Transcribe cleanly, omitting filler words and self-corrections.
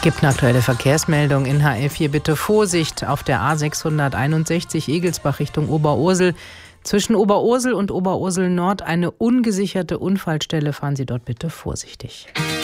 Gibt eine aktuelle Verkehrsmeldung in HR4. Bitte Vorsicht auf der A661 Egelsbach Richtung Oberursel. Zwischen Oberursel und Oberursel Nord eine ungesicherte Unfallstelle. Fahren Sie dort bitte vorsichtig.